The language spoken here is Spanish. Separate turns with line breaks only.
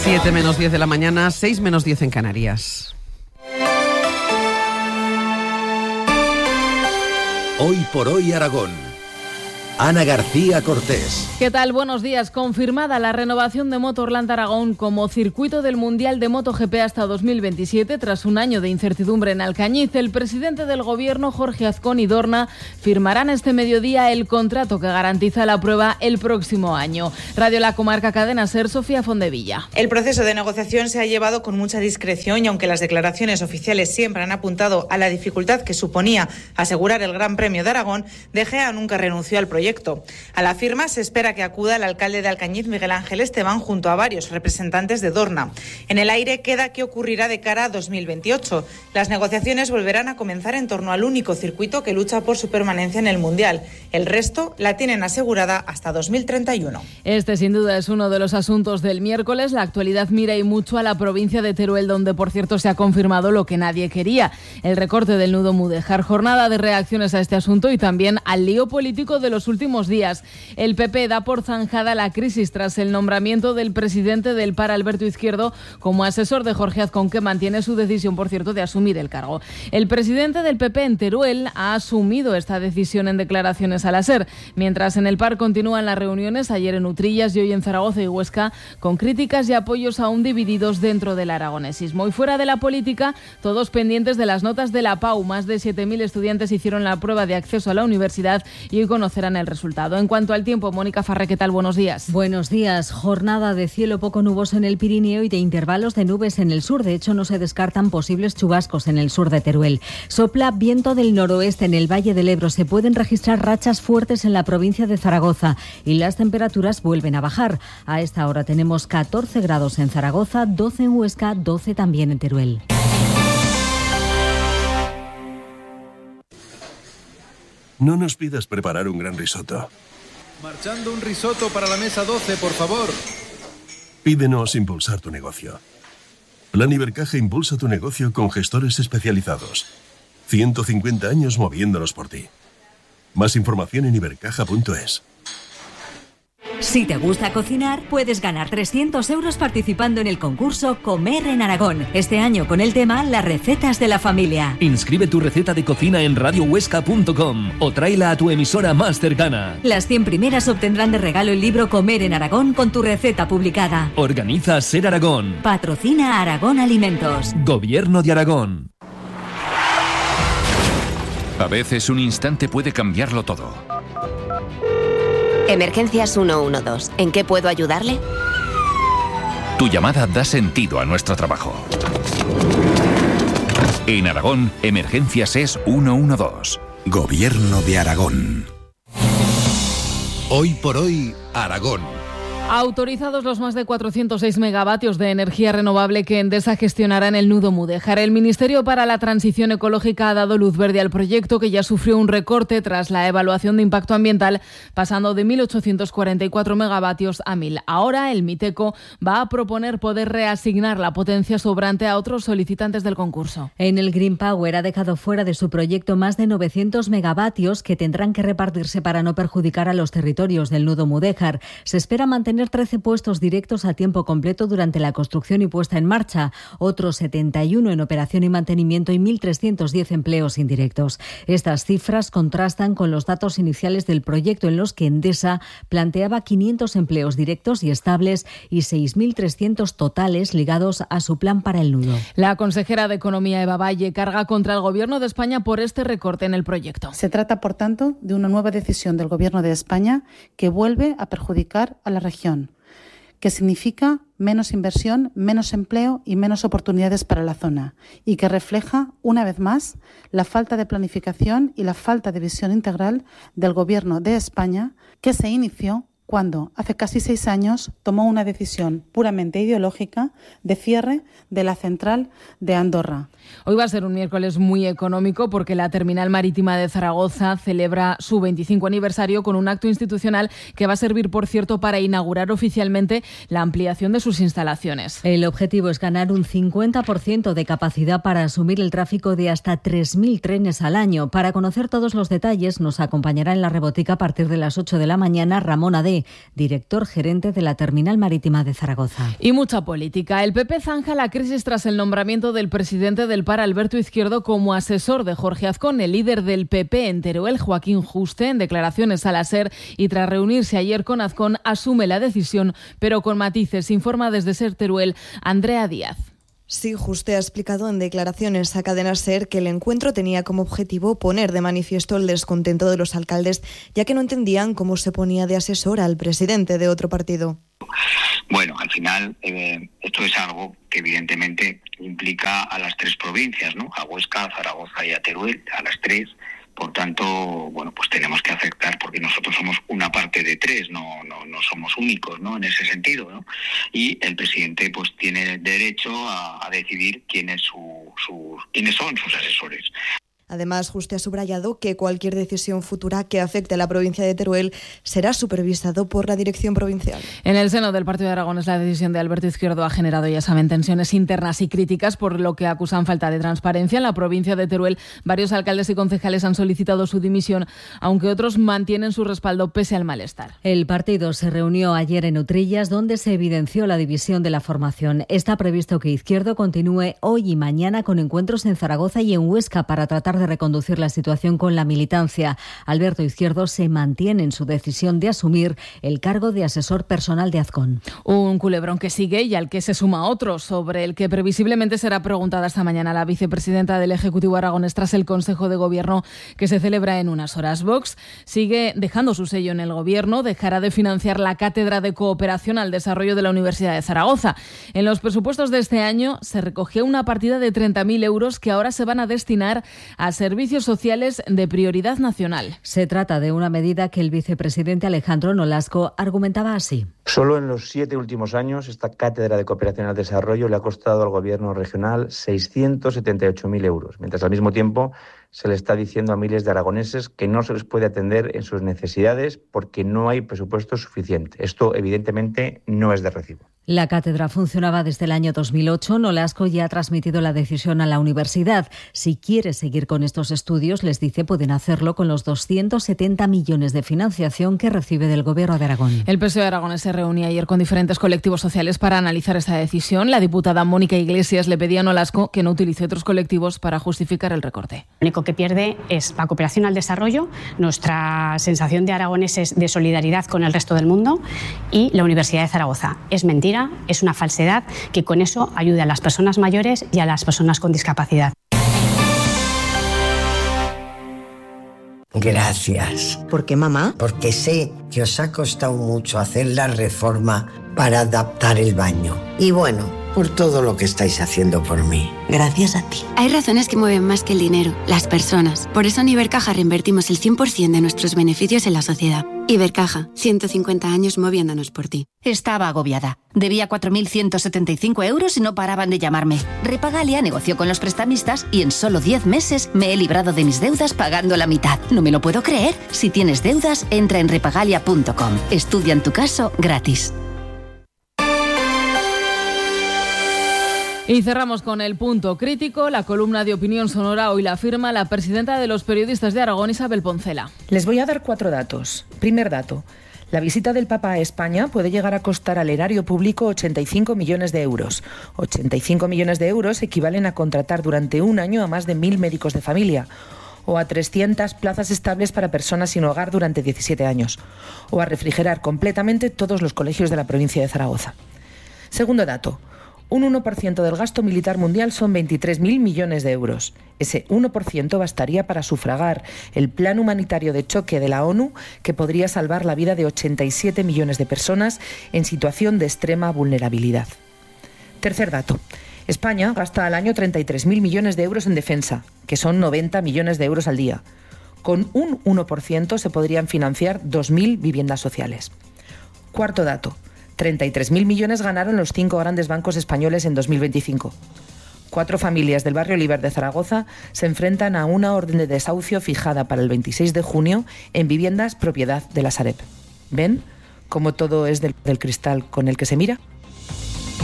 7 menos 10 de la mañana, 6 menos 10 en Canarias.
Hoy por hoy Aragón. Ana García Cortés.
¿Qué tal? Buenos días. Confirmada la renovación de Motorland Aragón como circuito del Mundial de MotoGP hasta 2027, tras un año de incertidumbre en Alcañiz. El presidente del Gobierno, Jorge Azcón y Dorna, firmarán este mediodía el contrato que garantiza la prueba el próximo año. Radio La Comarca, Cadena SER, Sofía Fondevilla.
El proceso de negociación se ha llevado con mucha discreción y aunque las declaraciones oficiales siempre han apuntado a la dificultad que suponía asegurar el Gran Premio de Aragón, De Gea nunca renunció al proyecto. A la firma se espera que acuda el alcalde de Alcañiz, Miguel Ángel Esteban, junto a varios representantes de Dorna. En el aire queda qué ocurrirá de cara a 2028. Las negociaciones volverán a comenzar en torno al único circuito que lucha por su permanencia en el Mundial. El resto la tienen asegurada hasta 2031.
Este sin duda es uno de los asuntos del miércoles. La actualidad mira y mucho a la provincia de Teruel, donde por cierto se ha confirmado lo que nadie quería: el recorte del nudo Mudéjar. Jornada de reacciones a este asunto y también al lío político de los últimos días. El PP da por zanjada la crisis tras el nombramiento del presidente del PAR, Alberto Izquierdo, como asesor de Jorge Azcón, que mantiene su decisión, por cierto, de asumir el cargo. El presidente del PP en Teruel ha asumido esta decisión en declaraciones a la SER, mientras en el PAR continúan las reuniones, ayer en Utrillas y hoy en Zaragoza y Huesca, con críticas y apoyos aún divididos dentro del aragonesismo. Y fuera de la política, todos pendientes de las notas de la PAU. Más de 7.000 estudiantes hicieron la prueba de acceso a la universidad y hoy conocerán el resultado. En cuanto al tiempo, Mónica Farré, ¿qué tal? Buenos días.
Buenos días. Jornada de cielo poco nuboso en el Pirineo y de intervalos de nubes en el sur. De hecho, no se descartan posibles chubascos en el sur de Teruel. Sopla viento del noroeste en el Valle del Ebro. Se pueden registrar rachas fuertes en la provincia de Zaragoza y las temperaturas vuelven a bajar. A esta hora tenemos 14 grados en Zaragoza, 12 en Huesca, 12 también en Teruel.
No nos pidas preparar un gran risotto.
Marchando un risotto para la mesa 12, por favor.
Pídenos impulsar tu negocio. Plan Ibercaja impulsa tu negocio con gestores especializados. 150 años moviéndonos por ti. Más información en ibercaja.es.
Si te gusta cocinar, puedes ganar 300 euros participando en el concurso Comer en Aragón. Este año con el tema Las recetas de la familia.
Inscribe tu receta de cocina en radiohuesca.com o tráela a tu emisora más cercana.
Las 100 primeras obtendrán de regalo el libro Comer en Aragón con tu receta publicada.
Organiza Ser Aragón.
Patrocina Aragón Alimentos.
Gobierno de Aragón.
A veces un instante puede cambiarlo todo.
Emergencias 112. ¿En qué puedo ayudarle?
Tu llamada da sentido a nuestro trabajo. En Aragón, Emergencias es 112.
Gobierno de Aragón. Hoy por hoy, Aragón.
Autorizados los más de 406 megavatios de energía renovable que Endesa gestionará en el nudo Mudéjar. El Ministerio para la Transición Ecológica ha dado luz verde al proyecto, que ya sufrió un recorte tras la evaluación de impacto ambiental, pasando de 1.844 megavatios a 1.000. Ahora el Miteco va a proponer poder reasignar la potencia sobrante a otros solicitantes del concurso.
En el Green Power ha dejado fuera de su proyecto más de 900 megavatios que tendrán que repartirse para no perjudicar a los territorios del nudo Mudéjar. Se espera mantener 13 puestos directos a tiempo completo durante la construcción y puesta en marcha, otros 71 en operación y mantenimiento y 1.310 empleos indirectos. Estas cifras contrastan con los datos iniciales del proyecto, en los que Endesa planteaba 500 empleos directos y estables y 6.300 totales ligados a su plan para el nudo.
La consejera de Economía, Eva Valle, carga contra el Gobierno de España por este recorte en el proyecto.
Se trata, por tanto, de una nueva decisión del Gobierno de España que vuelve a perjudicar a la región, que significa menos inversión, menos empleo y menos oportunidades para la zona, y que refleja, una vez más, la falta de planificación y la falta de visión integral del Gobierno de España, que se inició cuando, hace casi 6 años, tomó una decisión puramente ideológica de cierre de la central de Andorra.
Hoy va a ser un miércoles muy económico porque la Terminal Marítima de Zaragoza celebra su 25 aniversario con un acto institucional que va a servir, por cierto, para inaugurar oficialmente la ampliación de sus instalaciones.
El objetivo es ganar un 50% de capacidad para asumir el tráfico de hasta 3.000 trenes al año. Para conocer todos los detalles nos acompañará en la rebotica a partir de las 8 de la mañana Ramón Adé, Sané, director gerente de la Terminal Marítima de Zaragoza.
Y mucha política. El PP zanja la crisis tras el nombramiento del presidente del PAR, Alberto Izquierdo, como asesor de Jorge Azcón. El líder del PP en Teruel, Joaquín Juste, en declaraciones a la SER y tras reunirse ayer con Azcón, asume la decisión, pero con matices. Informa desde SER Teruel Andrea Díaz.
Sí, Juste ha explicado en declaraciones a cadena SER que el encuentro tenía como objetivo poner de manifiesto el descontento de los alcaldes, ya que no entendían cómo se ponía de asesor al presidente de otro partido.
Bueno, al final esto es algo que evidentemente implica a las tres provincias, ¿no? A Huesca, a Zaragoza y a Teruel, a las tres. Por tanto, bueno, pues tenemos que aceptar, porque nosotros somos una parte de tres, no somos únicos, ¿no? En ese sentido, ¿no? Y el presidente pues tiene derecho a decidir quiénes son sus asesores.
Además, Juste ha subrayado que cualquier decisión futura que afecte a la provincia de Teruel será supervisado por la dirección provincial.
En el seno del Partido de Aragones, la decisión de Alberto Izquierdo ha generado, ya saben, tensiones internas y críticas, por lo que acusan falta de transparencia. En la provincia de Teruel, varios alcaldes y concejales han solicitado su dimisión, aunque otros mantienen su respaldo pese al malestar.
El partido se reunió ayer en Utrillas, donde se evidenció la división de la formación. Está previsto que Izquierdo continúe hoy y mañana con encuentros en Zaragoza y en Huesca para tratar de reconducir la situación con la militancia. Alberto Izquierdo se mantiene en su decisión de asumir el cargo de asesor personal de Azcón.
Un culebrón que sigue y al que se suma otro, sobre el que previsiblemente será preguntada esta mañana la vicepresidenta del Ejecutivo aragonés tras el Consejo de Gobierno que se celebra en unas horas. Vox sigue dejando su sello en el Gobierno, dejará de financiar la Cátedra de Cooperación al Desarrollo de la Universidad de Zaragoza. En los presupuestos de este año se recogió una partida de 30.000 euros que ahora se van a destinar a servicios sociales de prioridad nacional.
Se trata de una medida que el vicepresidente Alejandro Nolasco argumentaba así.
Solo en los 7 últimos años, esta Cátedra de Cooperación al Desarrollo le ha costado al Gobierno regional 678.000 euros, mientras al mismo tiempo se le está diciendo a miles de aragoneses que no se les puede atender en sus necesidades porque no hay presupuesto suficiente. Esto, evidentemente, no es de recibo.
La cátedra funcionaba desde el año 2008. Nolasco ya ha transmitido la decisión a la universidad. Si quiere seguir con estos estudios, les dice, pueden hacerlo con los 270 millones de financiación que recibe del Gobierno de Aragón.
El PSOE aragonés se reunía ayer con diferentes colectivos sociales para analizar esta decisión. La diputada Mónica Iglesias le pedía a Nolasco que no utilice otros colectivos para justificar el recorte.
Lo único que pierde es la cooperación al desarrollo, nuestra sensación de aragoneses de solidaridad con el resto del mundo y la Universidad de Zaragoza. Es mentira. Es una falsedad que con eso ayude a las personas mayores y a las personas con discapacidad.
Gracias.
¿Por qué, mamá?
Porque sé que os ha costado mucho hacer la reforma para adaptar el baño. Y bueno, por todo lo que estáis haciendo por mí. Gracias a ti.
Hay razones que mueven más que el dinero, las personas. Por eso en Ibercaja reinvertimos el 100% de nuestros beneficios en la sociedad. Ibercaja, 150 años moviéndonos por ti.
Estaba agobiada. Debía 4.175 euros y no paraban de llamarme. Repagalia negoció con los prestamistas y en solo 10 meses me he librado de mis deudas pagando la mitad. No me lo puedo creer. Si tienes deudas, entra en repagalia.com. Estudia tu caso gratis.
Y cerramos con el punto crítico. La columna de opinión sonora hoy la firma la presidenta de los periodistas de Aragón, Isabel Poncela.
Les voy a dar 4 datos. Primer dato. La visita del Papa a España puede llegar a costar al erario público 85 millones de euros. 85 millones de euros equivalen a contratar durante un año a más de 1.000 médicos de familia, o a 300 plazas estables para personas sin hogar durante 17 años, o a refrigerar completamente todos los colegios de la provincia de Zaragoza. Segundo dato. Un 1% del gasto militar mundial son 23.000 millones de euros. Ese 1% bastaría para sufragar el plan humanitario de choque de la ONU, que podría salvar la vida de 87 millones de personas en situación de extrema vulnerabilidad. Tercer dato. España gasta al año 33.000 millones de euros en defensa, que son 90 millones de euros al día. Con un 1% se podrían financiar 2.000 viviendas sociales. Cuarto dato. 33.000 millones ganaron los 5 grandes bancos españoles en 2025. 4 familias del barrio Oliver de Zaragoza se enfrentan a una orden de desahucio fijada para el 26 de junio en viviendas propiedad de la Sareb. ¿Ven cómo todo es del cristal con el que se mira?